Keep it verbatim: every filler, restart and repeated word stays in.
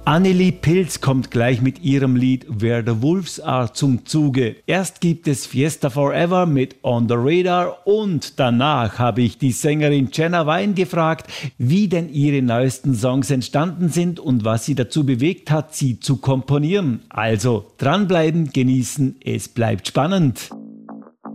Annelie Pilz kommt gleich mit ihrem Lied Where the Wolves Are zum Zuge. Erst gibt es Fiesta Forever mit On the Radar und danach habe ich die Sängerin Jenna Wein gefragt, wie denn ihre neuesten Songs entstanden sind und was sie dazu bewegt hat, sie zu komponieren. Also dranbleiben, genießen, es bleibt spannend.